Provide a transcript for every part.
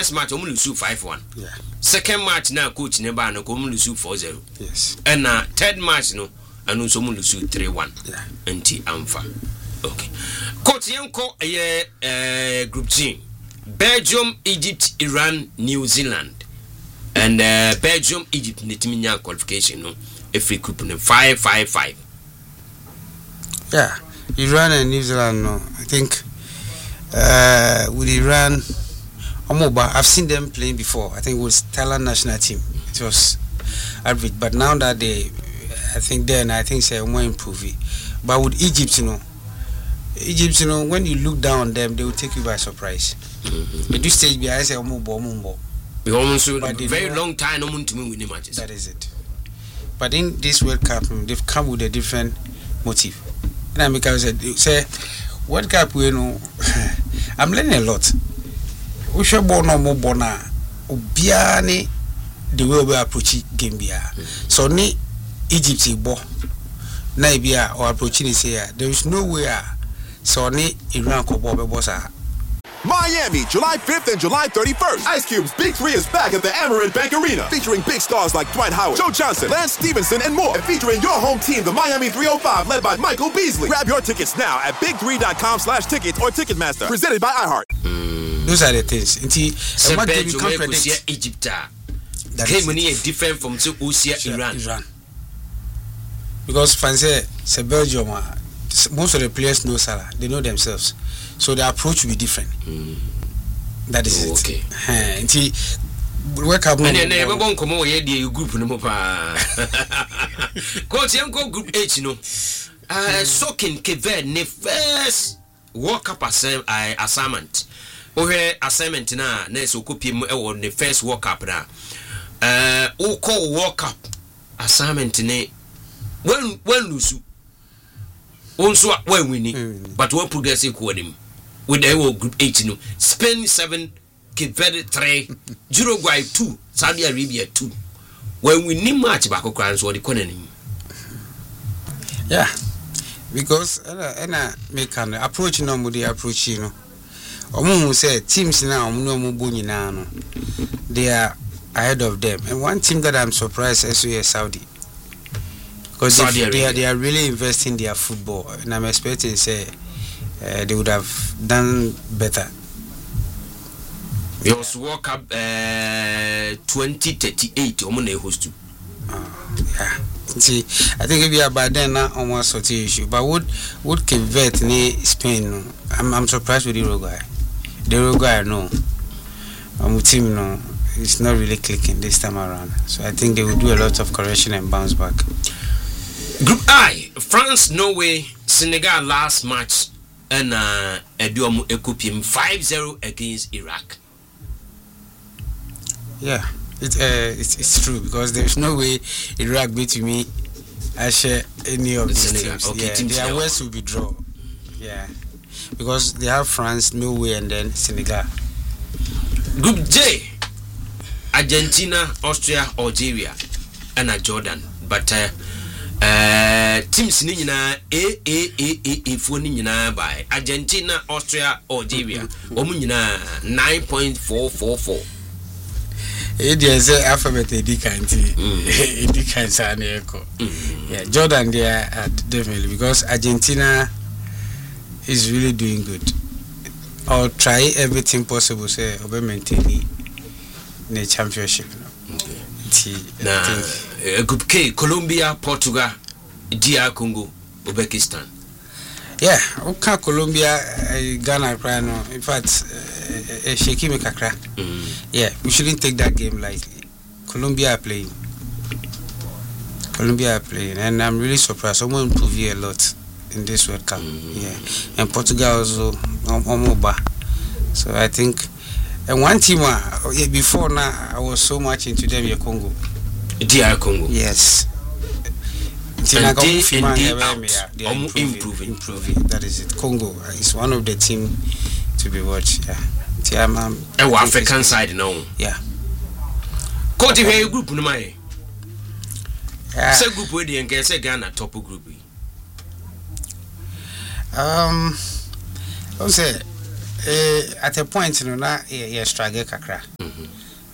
first match omu lose 5-1. Yeah. Second match na coach ne ba no ko omu lose 4-0. Yes. And third match no anu so omu lose 3-1. Yeah. Anti amfa. Okay. Coach yanko group G. Belgium, Egypt, Iran, New Zealand. And Belgium, Egypt netiminya qualification no. Every group no 5-5-5. Yeah. Iran and New Zealand no. I think with Iran I've seen them playing before. I think it was Thailand national team. It was average, but now that I think say more improving. But with Egypt, Egypt, when you look down on them, they will take you by surprise. At this stage, I say very long time no to win the matches. That is it. But in this World Cup, they've come with a different motive. And because say World Cup, I'm learning a lot. We should born no more bona. Obiani the way we approach game bia. So ni Egypt bo na bia or approaching say there is no way so ni Iran ko bo be bossa. Miami, July 5th and July 31st. Ice Cube's Big 3 is back at the Amerant Bank Arena, featuring big stars like Dwight Howard, Joe Johnson, Lance Stevenson, and more. And featuring your home team, the Miami 305, led by Michael Beasley. Grab your tickets now at big3.com/tickets or Ticketmaster. Presented by iHeart. Those are the things. What you can't predict Egypt. Game money is different from Iran. Because fans say Belgium, most of the players know Salah. They know themselves. So the approach will be different. That is it. Okay. Work up. And then everyone come over here, the group no more. Coach, Yanko Group H, soaking Kevin, ne first World Cup assignment. Assignment na so copy on the first World Cup na. Call World Cup assignment ne when lose. Also when winning, but one progressive coordinating. With the group H, Spain 7, Cape Verde 3, Uruguay 2, Saudi Arabia 2. When we need match back across what the economy. Yeah, because make an approach no with the approach, Omu say teams now no they are ahead of them. And one team that I'm surprised is Saudi. Because they are really investing their football, and I'm expecting say they would have done better. We also World Cup 2038. Omune host to. Yeah. See, I think if you are by then now almost sort of issue. But would Cape Verde ni Spain? I'm surprised with the Uruguay. The Uruguay no, team no, it's not really clicking this time around. So I think they will do a lot of correction and bounce back. Group I, France, Norway, Senegal last match, and Eduomu Ekupim 5-0 against Iraq. Yeah, it's true because there's no way Iraq beat me. I share any of these teams. Okay, yeah, teams their worst will be draw. Yeah, because they have France, Norway, and then Senegal. Group J, Argentina, Austria, Algeria, and Jordan. But teams ni na for ni na by Argentina, Austria, Algeria. Omu nyina 9.444. They say alphabet edikanti. Yeah, Jordan they are definitely because Argentina is really doing good. I'll try everything possible say obe maintain the championship. Group K, Colombia, Portugal, DR Congo, Uzbekistan. Yeah, okay, Colombia, Ghana, in fact, shaky me kakra. Yeah, we shouldn't take that game lightly. Colombia are playing, and I'm really surprised. Someone improved here a lot in this World Cup. Yeah, and Portugal also, so I think. And one team before now, I was so much into them. Congo, DR Congo. Yes. They are improving. That is it. Congo is one of the team to be watched. Yeah. African side now. Yeah. Coach, you group no mai. Say group we dey and say Ghana top group. Don't say. At a point, na struggle kakra.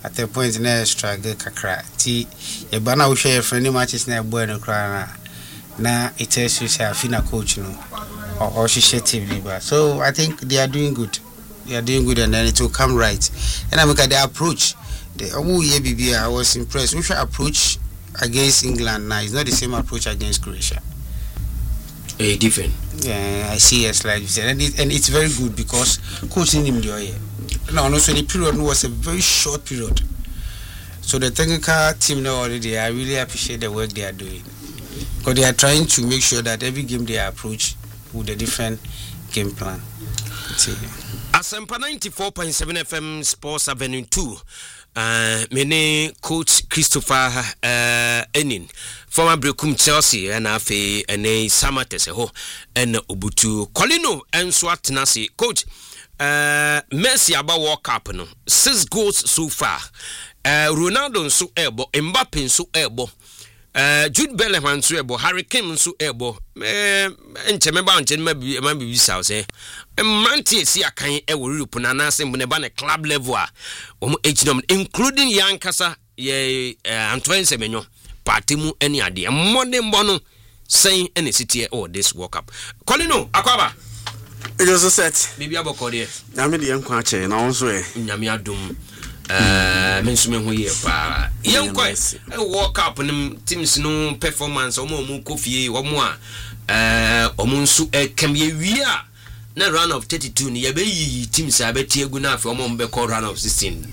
at a point in a struggle kakra. Ti a banner will share friendly matches near Bueno Crana. Now it tells you say Fina coach or she share TV. So I think they are doing good. They are doing good, and then it will come right. And I look at the approach. I was impressed. We should approach against England now. It's not the same approach against Croatia. Different. Yeah, I see it like you said, and it's very good because coaching him the year. No, so the period was a very short period. So the technical team now already, I really appreciate the work they are doing because they are trying to make sure that every game they approach with a different game plan. Asempa 94.7 FM Sports Avenue 2. Mene coach Christopher Enin, former Brekum Chelsea, and Afe and a Samates ho and Ubutu Colino and Swatnasi. Coach Messi about World Cup no 6 goals so far. Ronaldo so ebo, Mbappe so ebo. Jude Bellingham so ebo, Harry Kane so ebo. Enchemeba maybe bisa say. Manti si akan e wo Europe na na se mbone ba na club level a omo eginom including Yankasa ye Antoine Semenyo party mu ani ade modern bono saying any city or this World Cup. Colino akwaba it was a set bibi aboko de na me de yankwa che na wonso e nyame adom mensume ho ye pa yankwa e World Cup nim teams no performance omo kofie omo a omo nso kam ye wi a na run of 32 ni yabeyi teams abeti egu na afi omo mbe call run of 16.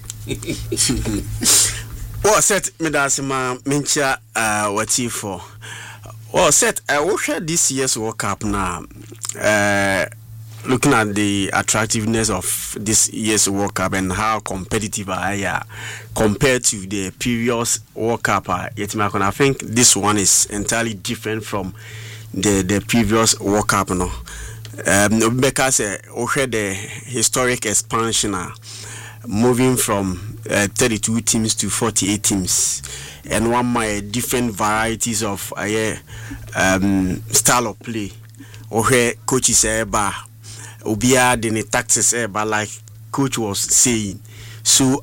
What set me dasima mencha wati for. What set we share this year's World Cup now. Looking at the attractiveness of this year's World Cup and how competitive I are compared to the previous World Cup, I think this one is entirely different from the previous World Cup no. Because the historic expansion moving from 32 teams to 48 teams and one my different varieties of style of play coaches obia the tactics like coach was saying so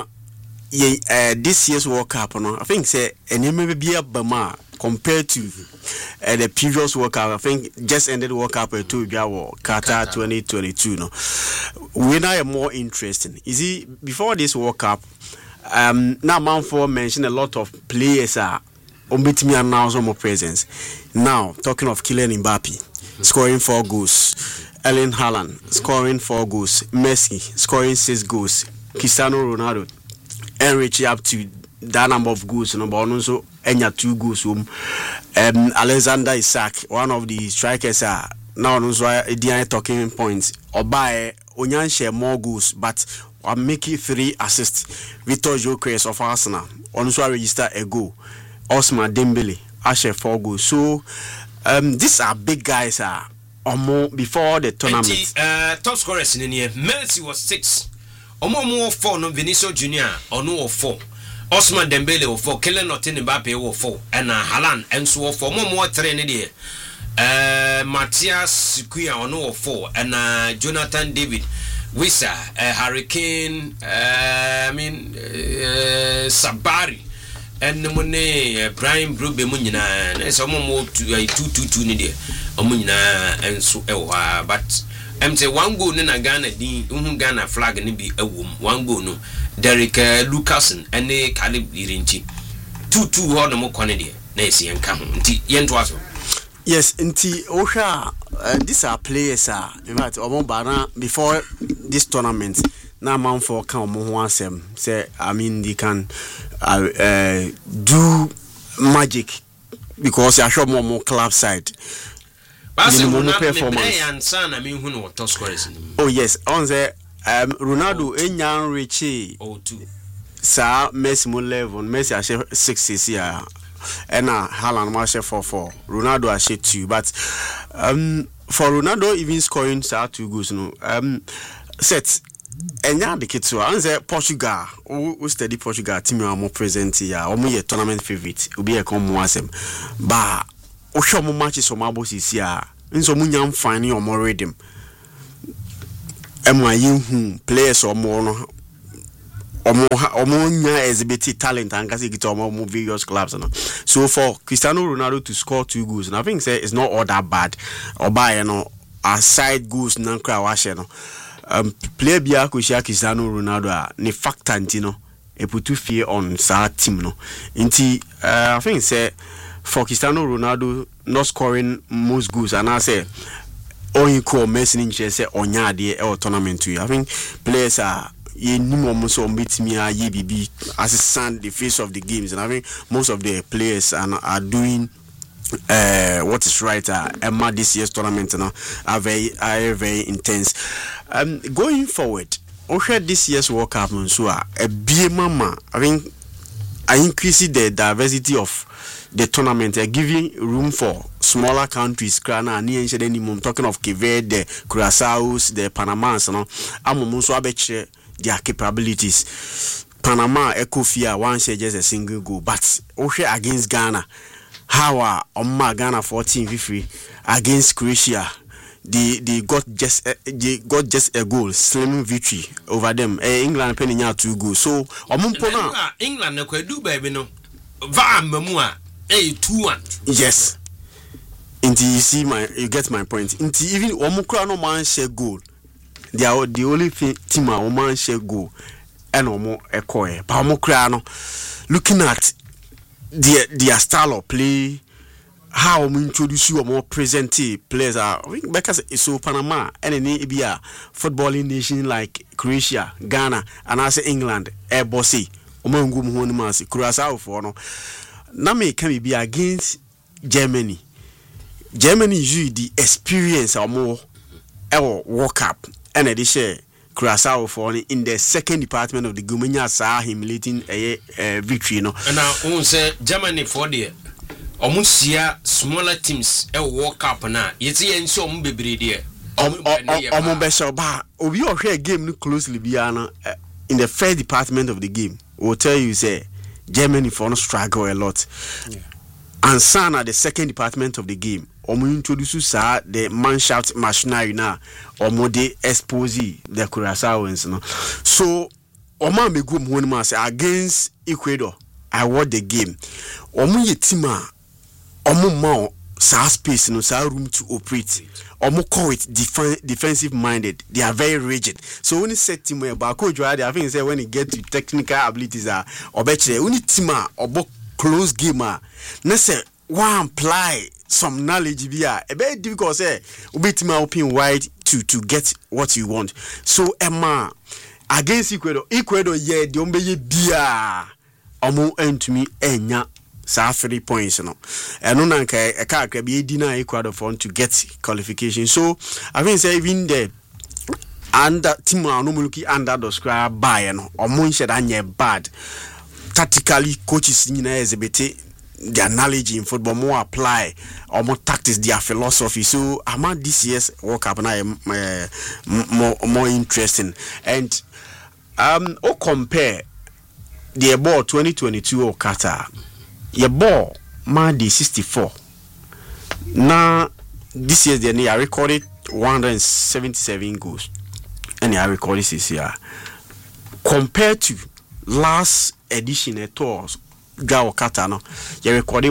this year's World Cup I think say maybe a bama compared to the previous World Cup. I think just ended World Cup to Qatar 2022 no we now are more interesting is it before this World Cup now man for mention a lot of players are omit me announce more presence now talking of Kylian Mbappe scoring 4 goals, Erling Haaland scoring 4 goals, Messi scoring 6 goals, Cristiano Ronaldo enrich up to that number of goals but also enya 2 goals Alexander Isak one of the strikers now also talking points Obaye onyanshe more goals but I'm making 3 assists. Victor Gyökeres of Arsenal also register a goal. Ousmane Dembele ashe 4 goals. So these are big guys before the tournament. Top scorers in here Messi was 6 omo 4 no Vinicius Junior ono 4 Ousmane Dembele o 4 Kylian Mbappe o 4 and Haaland enso 4 mo 3 ne de Matthias Cunha ono 4 and Jonathan David Wissa Harry Kane Sabari and Mone Brian Brugge mu nyina na so mo 222 ne de omo nyina enso but say 1 goal na Ghana din Ghana flag ni bi awom 1 goal no Derek Lucasen and Caleb Irinchi 2-2 ho no mo kone de na esi enka ho nti yento aso. Yes, nti Osha these are players in fact bana before this tournament na man for kan omo ho asem say they can do magic because I show more club side. Oh yes, on the Ronaldo enyan rechi 02 sa Messi mo level Messi a 6 here and Haaland ma 4-4 Ronaldo a 2 but for Ronaldo even scoring 2 goals no set enya the kids on the Portugal who study Portugal team are more present here or me tournament favorite will be a come wasem ba o show mo matches o mabo sisi a nso munyam fine o mo redim emayi players o mo no Omonya exhibit talent and can get on various clubs. So for Cristiano Ronaldo to score 2 goals, and I think say it's not all that bad. Or by aside goals nankra washe player bia ko shia Cristiano Ronaldo ne factor ntino e put fear on sa team no. Inti I think say for Cristiano Ronaldo not scoring most goals and I say only call Messi in say onya de e tournament to. I think players are ye nimom so meet me ye bibi assistant the face of the games, and I think most of the players are doing what is right. Emma this year's tournament are very intense. Going forward, okay, this year's World Cup so a be mama. I think I increase the diversity of the tournament, giving room for smaller countries. Talking of Cape Verde, the Curaçaos, the Panamans, their capabilities. Panama Ecofia one share just a single goal, but okay against Ghana, how are Ghana 14-3 against Croatia? They got just a goal, slim victory over them. England penning out 2 goals. So England do baby no. Va memua 2-1. Yes. Until you get my point. Until even Omukra no man share goal. They are the only team a man share goal and Omo Ekoe. But Omukra no looking at their style of play, how we introduce you a more present players are because it's so Panama and any be a footballing nation like Croatia, Ghana, and I say England, Bossy, Omangu Muhonimasi, Curaçao for no. Name can be against Germany. Germany usually the experience or more World Cup and they share Curaçao for in the second department of the Gumenya saw humiliating a victory. No, and now say Germany for the almost smaller teams a World Cup now. You see, and so baby dear. We all hear game closely Biana in the first department of the game. Will tell you say Germany for no struggle a lot. Yeah. And Sana the second department of the game. Omo introduce the Mannschaft machinery now. Omo de expose the Curaçaoans no. So Omo me go mo say against Ecuador. I watch the game. Omo ye team Omo ma sa space no sa room to operate. Omo call it defensive minded. They are very rigid. So when you set team about coach I think say when you get to technical abilities obeche when team obo close game na say one apply some knowledge be a very difficult say obi team open wide to get what you want. So Emma against Ecuador yeah the ombeye bia omo entumi enya sa 3 points no eno na nka e ka akra be di na Ecuador for to get qualification. So I think say even the under team normally under the square by no omo nche da nye bad tactically coaches nyina exhibit their knowledge in football more apply or more tactics their philosophy. So among this year's World Cup now more interesting and compare the ball 2022 or Qatar your ball man the 64 now this year they are recorded 177 goals and they are recorded this year compared to last edition at tours Gao Qatar no you recorded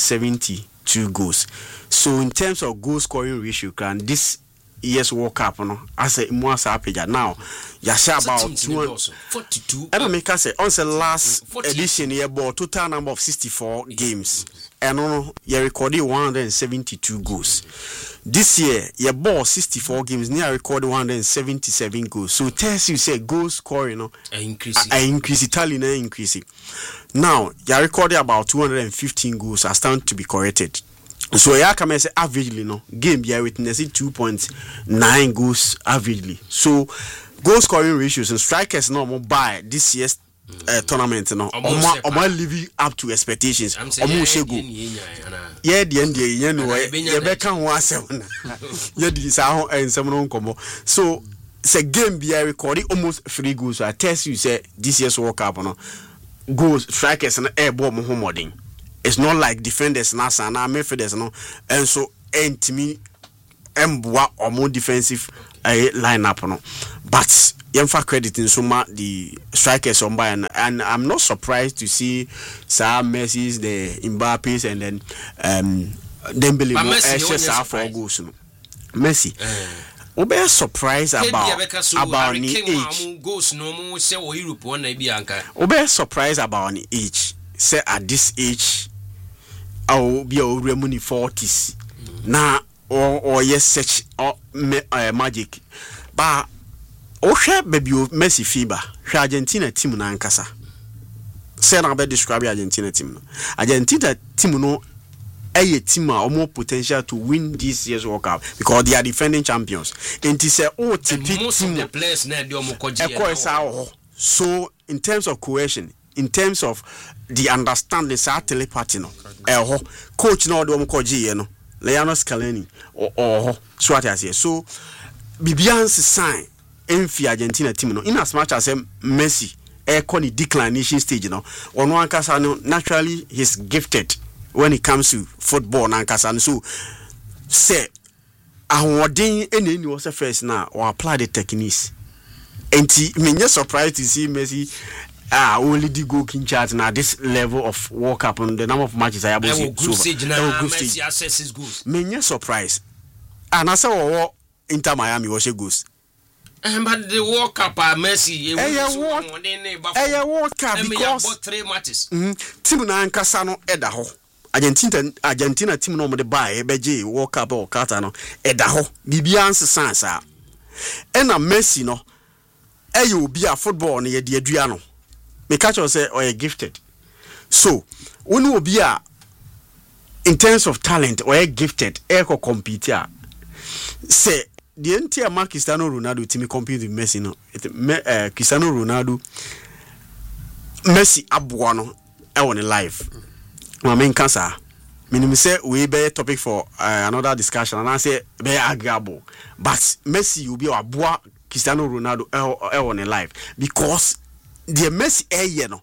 172 goals. So in terms of goal scoring ratio can this year's World Cup no as a more page now you share about 242 and make us say on the last edition year ball total number of 64 games and no you recorded 172 goals. This year your ball 64 games near recorded 177 goals. So tells you say goal scoring no increase Italian increasing. Now you recorded about 215 goals are starting to be corrected. So yeah, come and say averagely no game yeah witness 2.9 goals averagely. So goal scoring ratios and strikers no more by this year's tournament no omo living up to expectations. Omo shego yeah the end you know you be kan ho asem na yeah di sa ho ensem no nkomo. So say game be recording almost 3 goals. So I tell you say this year's World Cup no goals strikers and air ball mo modern. It's not like defenders na sana midfielders no and so entimi emboa or more defensive a lineup no, but yemfa credit in suma the strikers on by, and I'm not surprised to see Messi's, the Mbappe's, and then Dembele no SSR 4 goals no. Messi we are surprised about the age. Goals no more say o Europe one na bi anka. We are surprised about the age. Say at this age I be already 40s. Now or yes such magic. But share baby Messi FIBA. Argentina team na ankasa. Say na be describe Argentina team no. Argentina team no a team more potential to win this year's World Cup because they are defending champions. And it say most of the players na dey so in terms of cohesion, in terms of the understanding, sa telepathy no. Coach no dey omokoji no. Leandro Scaloni or so what I say. So Bibian's sign in Argentina team no. In as much as Messi the declination stage no. On one case naturally he's gifted when it comes to football nankasa. So say ahoden any was first now or apply the techniques. And me just surprised to see Messi only the goal in charge now this level of World Cup and the number of matches I have seen. Messi assess his goals. Me just surprised. And I saw Inter Miami was a goals. But the World Cup Messi World Cup because 3 matches. Team na nkasa no eda ho. Argentina team no mo de buy beje World Cup or Qatar no eda ho. Bibia nsesan sa. Na Messi no obi a football no ye de adua no. Me catch you say or gifted. So, when obi a in terms of talent or gifted ko compete say the entire Cristiano Ronaldo team compete with Messi no. Cristiano Ronaldo Messi aboa no on live. I mean cancer. Meaning say we be topic for another discussion and I say be agreeable. But Messi will be aboa Cristiano Ronaldo on live because the Messi no.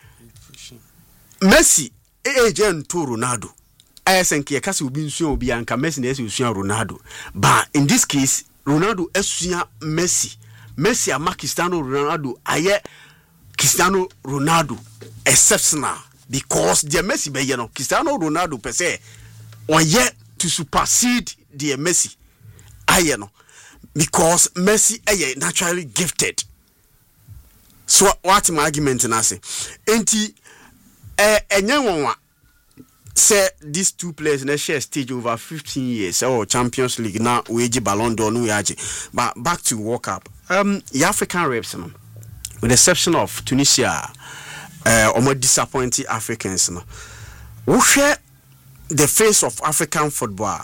Messi agent to Ronaldo. I think ye kasi ubi nsuya obi anka Messi na esi usuya Ronaldo. But in this case Ronaldo esuya Messi. Messi ama Cristiano Ronaldo aye Cristiano Ronaldo exceptional because the Messi be no Cristiano Ronaldo per se on yet to supersede the Messi aye no because Messi aye naturally gifted. So what my argument na say enti enyenwa say these two players na share stage over 15 years or Champions League now we Ballon d'Or no we but back to World Cup the African reps no with the exception of Tunisia more disappointing Africans no we share the face of African football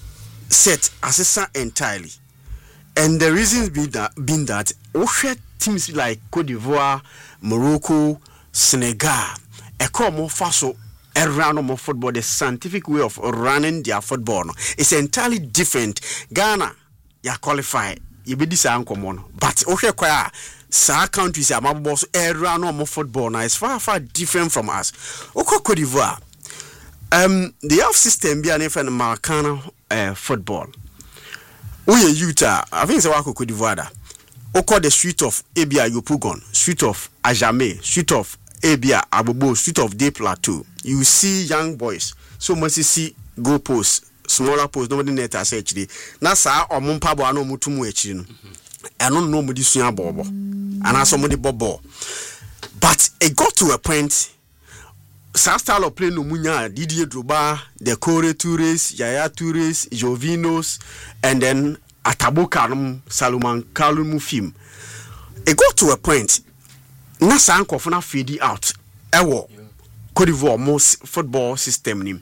set assessor entirely and the reasons being that we share teams like Cote d'Ivoire, Morocco, Senegal more faso around more football. The scientific way of running their football it's entirely different. Ghana ya qualify you be this uncommon but okay kwa sa countries are boss around more football now it's far different from us. Okay, Cote d'Ivoire they have system be an different Maracana football. We Utah I think it's a Cote d'Ivoire. Okay, the street of Abia Yopugon, street of Ajame, street of Abia Abobo, street of Day Plateau. You see young boys so much see goal posts, smaller posts, nobody net as HD. Na sa or mumpabo ano mutumu echi no. I don't know mudi suya bobo. And I somebody bobo. But it got to a point sa style of play no munya Didier Drogba, the Kore Toures, Yaya Toures, Jovinos, and then Atabo Kalum, Salomon Kalumu film. It got to a point na sa nkofo na fade out ewo Cote d'Ivoire most football system nim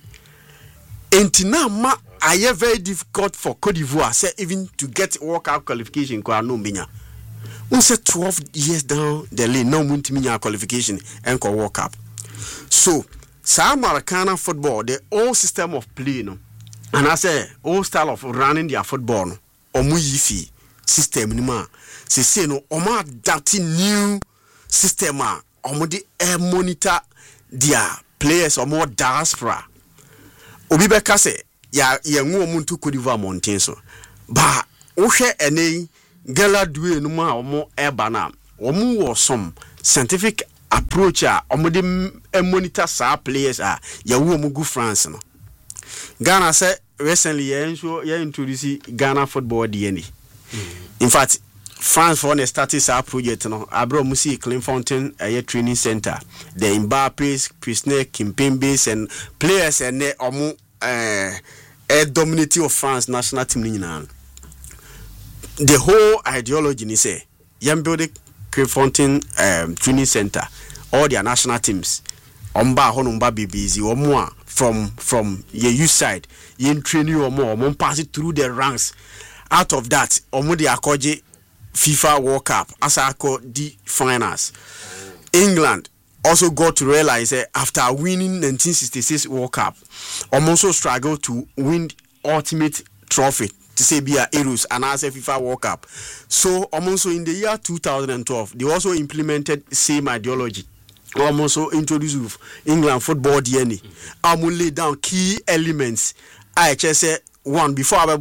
entina ma aye very difficult for Cote d'Ivoire say even to get World Cup qualification kwa no menya we say 12 years down the lane no muntiminya qualification enko World Cup. So sa Maracana football the old system of play no and I say old style of running their football no omu yifi system ni ma se no omo adapt new system omodi monitor their players or more diaspora obi be ka say ya nwu omuntu Cote d'Ivoire mountain so ba wo hwe ene gala duwe no ma omo eba na omo wo some scientific approach a omo de monitor sa players a ya wo omo gu France no Ghana say recently ya introduce Ghana football DNA. In fact, France for the started our project no abro musi Clinfontaine training center, the Mbappé, Prisner, Kimpembe and players and omo dominating of France national team ni. The whole ideology ni say yam build Clinfontaine training center, all their national teams omba honumba BBC omo from your youth side yen training omo pass it through the ranks. Out of that omo de akoje FIFA World Cup as I call the finals. England also got to realize after winning 1966 World Cup also struggled to win ultimate trophy to say be a Euros and as a FIFA World Cup. So also in the year 2012 they also implemented same ideology. Also introduced England football DNA. Lay down key elements. I just say one before I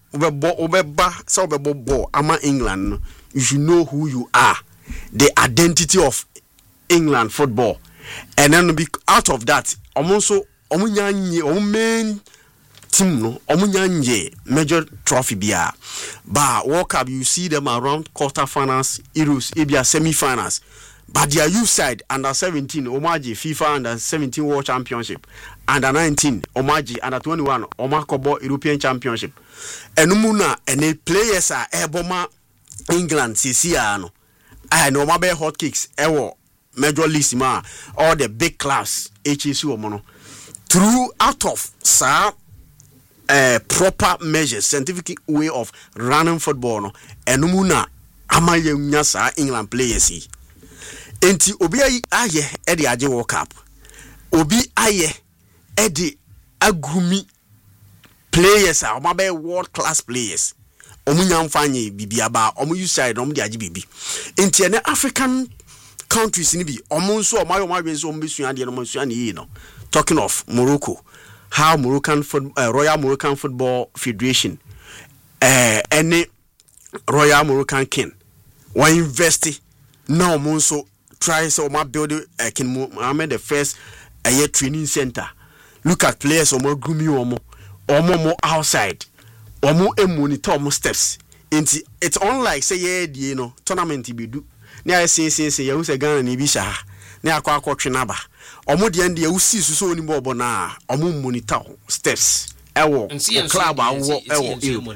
ama England. You should know who you are, the identity of England football, and then be out of that. Also, main team no major trophy bia. But World Cup you see them around quarterfinals, Euros, Ibia semi-finals. But their youth side under 17 Omaji FIFA under 17 World Championship, under 19 Omaji under 21 Omakobo European Championship. Enumuna ene players are eboma England CCA and Omabe hot kicks ewo major leagues ma all the big class HSU omono through out of sa proper measures scientific way of running football no enumuna amaye nya sa England players enti obi aye e de age World Cup obi aye e de agumi players are omabe world class players omunya mfanye bibiaba omu you side omu de age bibi enti ene African countries ni bi omu nso omayo nso omu besua de no besua ni no talking of Morocco how Moroccan Royal Moroccan Football Federation any Royal Moroccan King why invest now omu nso try so my build King Mohammed the first training center. Look at players omo grumi omo outside omo monitor omo steps. It's unlike say you know tournament be do. Na say you say Ghana ni bi sha. Na akwa twena ba. Omo de ende you see so ni bobo na omo monitor steps. Ewo club awo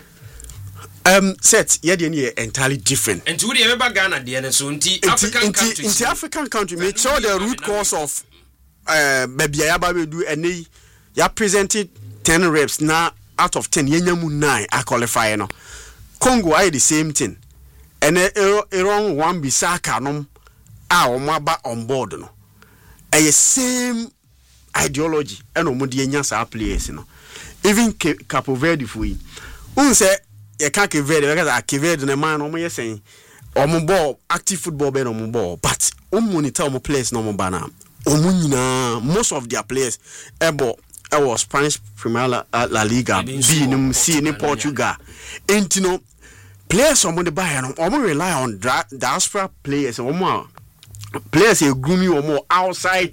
set yet entirely different. And to the ever Ghana the so into African country make sure the root cause of baby ayaba do and ya presented 10 reps now out of 10 yenyamu 9 I qualify no. Congo I the same thing. And around one bisaka no omaba on board no. A same ideology and omudi nyasa players no. Even Capo Verde for you. Say you can't give it because I give it in a man on my saying on ball active football be on ball but monitor mo players no mo bana most of their players was Spanish Premier La Liga B nim C in Portugal and players on the buy no rely on diaspora players players you groom you more outside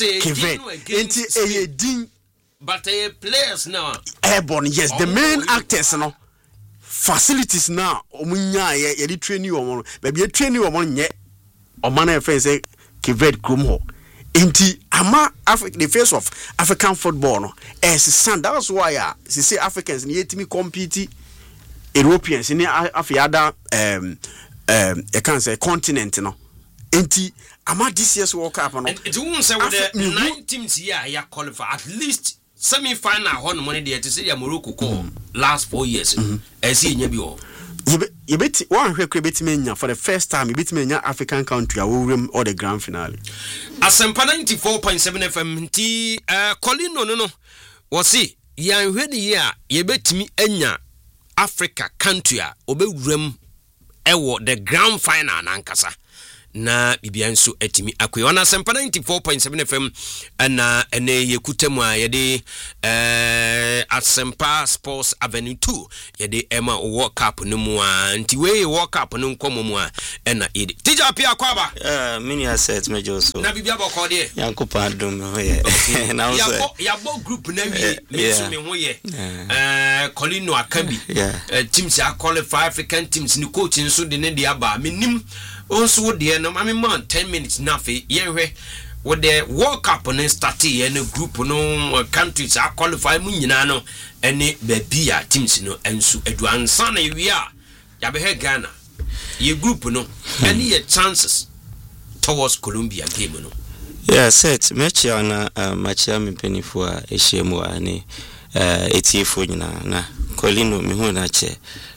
but players now airborne yes the main actors no facilities now omunya ye train you omo baby you train you omo nye omana e say Kivet Krumho enti ama the face of African football no that's why say Africans ni yetimi compete Europeans ni afiada you can say continent no enti ama this year's World Cup no it won't say with the 9 teams here ya qualify at least semi-final one money there to say Morocco last 4 years. I see you bet one menya for the first time you bet menya African country I will win all the grand finale. Asempa 94.7 FM ti Colin no was see yan hwe ni ya ye betimi enya Africa country a obewuram ewo the grand final nankasa na bibia nso atimi akwe wana sempa 94.7 FM ana ene yekutamu a yede Asempa Sports Avenue 2 yede Emma World Cup no mu a nti we World Cup no nkomo mu a ena yede tija pia kwaba mini asset mejo so na bibia boko de yankopa dum ye na so yabo group na wi me so me ho ye Colino Akambi teams are qualify African teams ni coach nso de ne de aba menim also de no mame man 10 minutes na fe yehwe with the World Cup on starting and a group no countries are qualified munyina no any bebia teams no ensu eduan sana we are yabe Ghana ye group no any chances towards Colombia game no set match on match am penifo a ehemu ani etiefo nyina na Colino me hu na che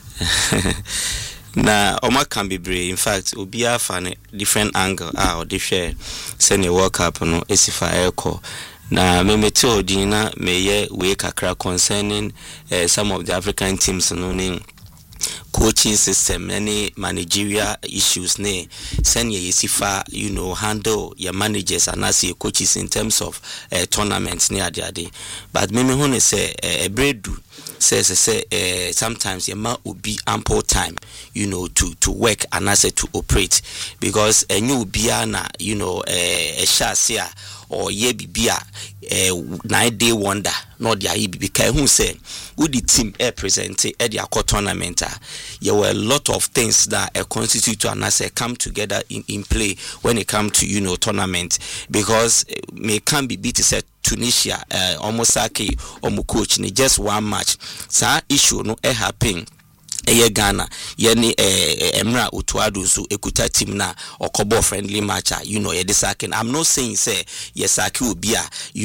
na oma can be brave. In fact obia fa ne different angle or the share send a World Cup no esifa eko na me meti odina meye we kakra concerning some of the African teams no ning coaching system any managerial issues ne send ye sifa handle your managers and as your coaches in terms of tournaments near the day but me hu say a bread says sometimes your man will be ample time to work and as to operate because a new biana a shasia or ye bibia 9-day wonder not the IB who say with the team presented at the tournament there were a lot of things that constitute to and as come together in play when it comes to tournament because may can be beat set Tunisia almost like coach in just one match sa issue no happen Ghana yeni Emra Utuadu so ekuta team na okobo friendly match second. I'm not saying say yes will be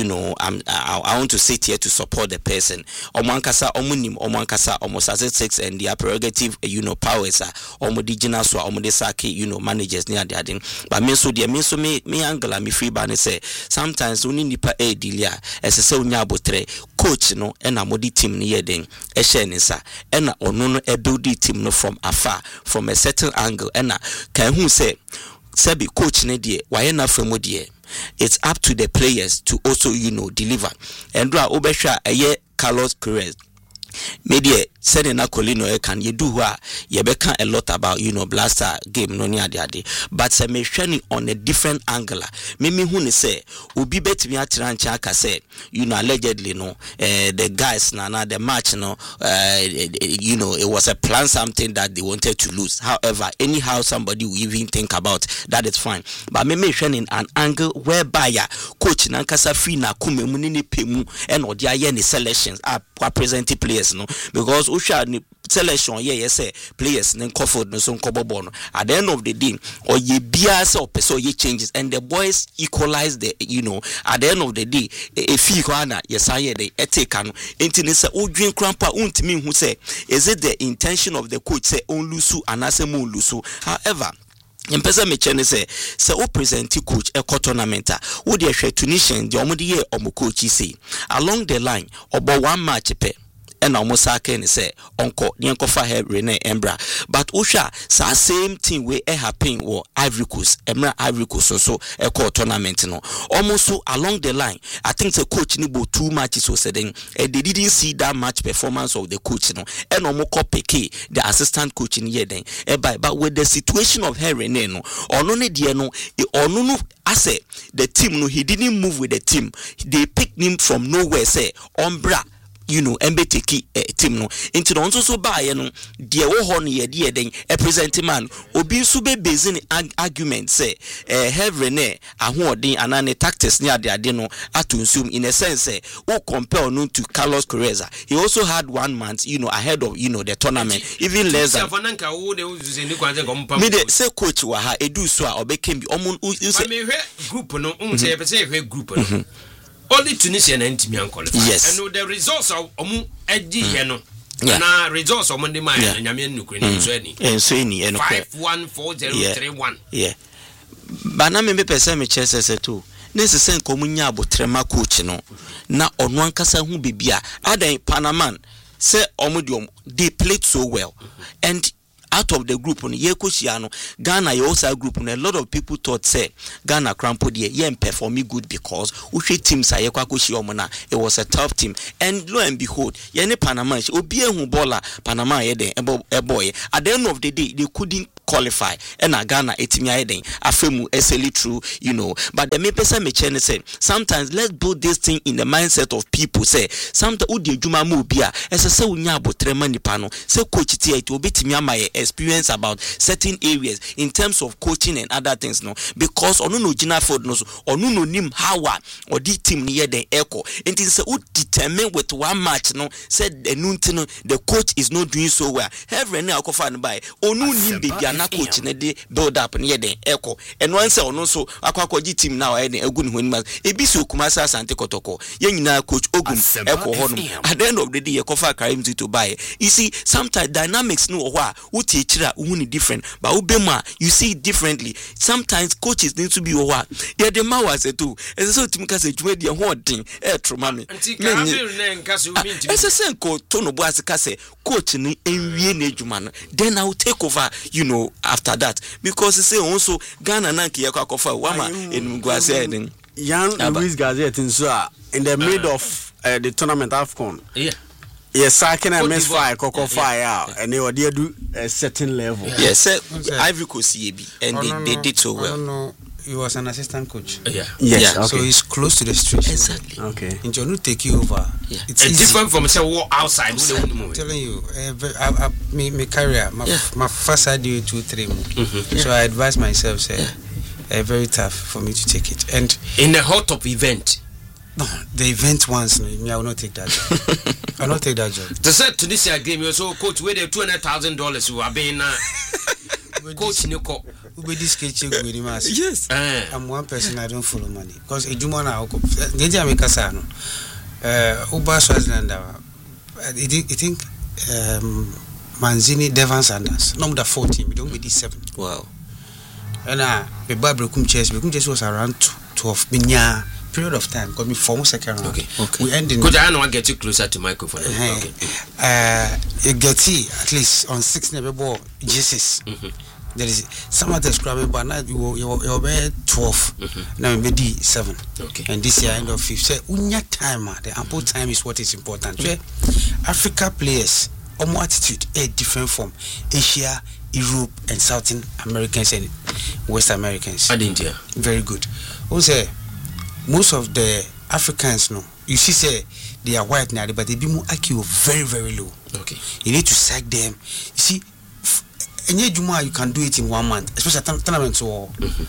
I want to sit here to support the person omankasa omunim omankasa almost statistics and their prerogative powers omodigina so omodesaki managers near the adin but me so me angle me free ban say sometimes we need pa dealer as say unya abotre coach no and amodi team ni yeden e share nisa and ono no do the team no from afar from a certain angle and can who say Sebi coach ne die why na from die it's up to the players to also deliver and obesha aye Carlos Perez media sending na Colino can you do you beka a lot about blaster game no near the but say me shani on a different angle me hu say obi betimi atrancha ka say allegedly the guys na the match it was a plan something that they wanted to lose however anyhow somebody will even think about that is fine but me shani an angle whereby coach na kasa free na kumemu ni pemu and odi aye ni selections are presenting players because usha ni selection say players then comfort no so nkobobo no at the end of the day or ye bia say person ye changes and the boys equalize the at the end of the day if you na yesaye the eteka no enti say odwen krampa untimi hu say is it the intention of the coach say on lusu anase mo lusu however in person me chene say o present coach a tournament wo de hwe Tunisian the omode ye omo coach say along the line obo one match pe and almost can say uncle Nyankofa have Rene Embra but Usha sa same thing we happen or Ivory Coast Emra Ivory Coast so a tournament no almost so along the line I think the coach nibo 2 matches so said they didn't see that match performance of the coach no and omoko peke the assistant coach in here then but with the situation of her Rene no ono ne die no ono as the team no he didn't move with the team they picked him from nowhere say Ombra MBTK team no into the so buy dear wo ye dear then a present man obi so be based in argument say have Rene ahoden anane tactics near the ade no atunsume in a sense say who compare no to Carlos Perez he also had 1 month ahead of the tournament even less than me dey say coach wa ha edu so a obekem bi omo say group no say group no only Tunisian and Timian qualify. Yes. And the results of Omu Edi Yeno. Na results of Monday Maya and Yamian Ukraine so any. And so any 5-1-4-0-3-1. Yeah. But na me person me chese se too. Necessary komunya abotrema coach no. Na ono ankasa hu bibia. Adan Panaman say omudium they played so well. And out of the group on Yekoshia no Ghana you also group and a lot of people thought say Ghana crampo de yen performing good because we teams are Yekoshi Omona. It was a tough team, and lo and behold yene Panama obi ehu baller Panama yede a boy at the end of the day they couldn't qualify and Ghana etimi ayeden afemu eseli true but the me person me chene say sometimes let's build this thing in the mindset of people say sometimes udi adwuma ma obi a ese se unya abotrema nipa no say coach tie it obetimi ama experience about certain areas in terms of coaching and other things no because onu no gina field no so onu no nim how or the team near the echo until say u determine with one match no said the no the coach is not doing so well every na akofa no by onu nim baby na coach na dey build up near the echo and once onu so akwakoji team now e egu ni honima ebi so kumasa asante kotoko ye nyina coach ogun echo ho no at the end of the day ye kofa Karim to buy you see sometimes dynamics no ho a wo teachira wo ni different but wo bema you see it differently sometimes coaches need to be ho a ye the ma was too ese so tim ka se dwuma de ho odin troma me ese se ko to no bo asika se coach ni enwie na dwuma no then I will take over after that because say also Ghana na nke yakofa wama enumgwa say den Young Luis Gazette in the mid of the tournament AFCON. Yes, I can miss fire, Coco fire, and they were there do a certain level. Yes, Ivory Coast and they did so well. I don't know. He was an assistant coach. Yes. Okay. So he's close to the streets. Exactly. Okay. And John will take you over. It's different from say outside. I'm telling you, my career, my first idea 2-3. So I advise myself, say, very tough for me to take it. And in the hot of event. No, the event once, I will not take that job. I will not take that job. To say to this game, you so coach with the $200,000 who are being coach Nico. Yes. I'm one person I don't follow money because a Jumana Ninja Mikasano, Uba Swaziland. I think Manzini, Devon Sanders, number 14. We don't be this 7. Wow. And the Bible Becum was around 12 minya period of time. Got me 4 seconds. Okay. We end in. Could I know get you closer to microphone? Okay. You get at least on 6 never Jesus. There is some of the scrubbing, but now you're 12. Now maybe 7. Okay. And this year end of 5th. Say unya time. The ample time is what is important. Africa players, more attitude, a different from Asia, Europe, and Southern Americans and West Americans. And India. Very good. Also, most of the Africans, you see, say they are white now, but they be more IQ very, very low. Okay. You need to sack them. You see, you can do it in 1 month, especially tournaments or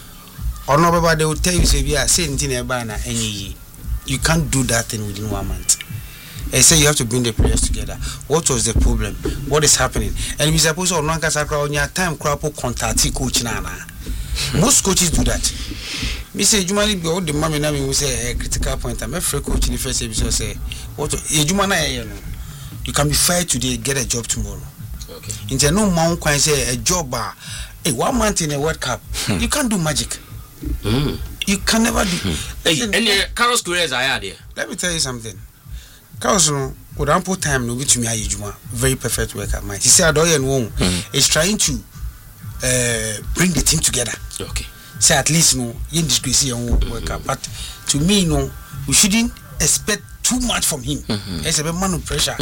no, they will tell you, say, yeah, say any. You can't do that thing within 1 month. They say you have to bring the players together. What was the problem? What is happening? And we suppose on your time crap contact coach nana. Most coaches do that. Me say Jumani be all the mommy now we say a critical point. I'm a free coach in the first episode say what you can be fired today, get a job tomorrow. Okay. In no man can say a job 1 month in a World Cup. You can't do magic. You can never do. And Carlos Queiroz are there. Let me tell you something. Carlos with ample time no be to me Juma. Very perfect worker man. He said Adoye Nwong is trying to bring the team together. Okay. Say at least you disgrace your World Cup. But to me we shouldn't expect too much from him. It's a man of pressure.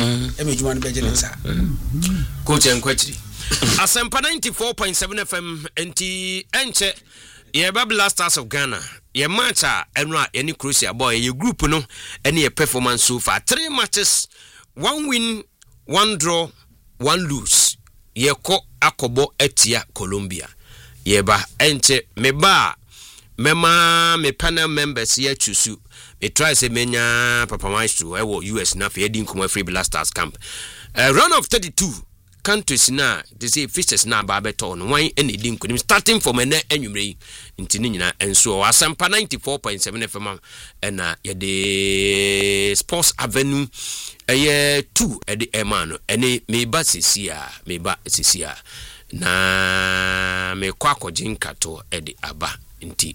Coach and Quetri. Asempa 94.7 FM NT Enche. Ye Babylon Stars of Ghana. Ye match enra any crucial boy. Ye group no any performance so far. 3 matches, 1 win, 1 draw, 1 lose. Ye ko akobo etia Colombia. Ye ba enche meba mema me panel members ye chusu. Me try say menya Papa Maestro ewo US na fe edin kuma free blasters camp. Run of 32 countries na they say fixtures na ba beto no wan ene edin kunim starting from ene anwumre ntini nyina enso Asempa 94.7 FM na ye de Sports Avenue 2 ede emano ene me ba sisia na me kwakojinka to ede aba nti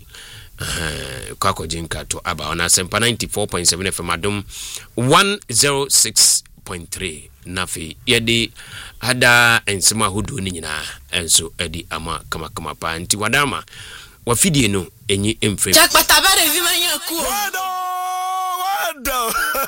kwako jinka to aba on Asempa 94.7 FM Adom 106.3 101.3 nafi yɛde ada ensema hodo ni nyina enso edi ama kama pa nti wadama wafidie no enyi emfem Jack Batabare vi manya ku Wado